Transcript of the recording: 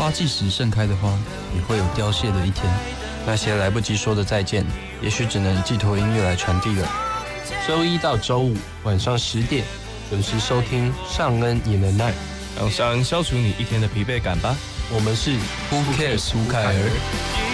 花季时盛开的花，也会有凋谢的一天。 那些来不及说的再见，也许只能寄托音乐来传递了。周一到周五晚上10点，准时收听尚恩也能耐， 让尚恩消除你一天的疲惫感吧。 我们是 Who Cares 胡凯儿。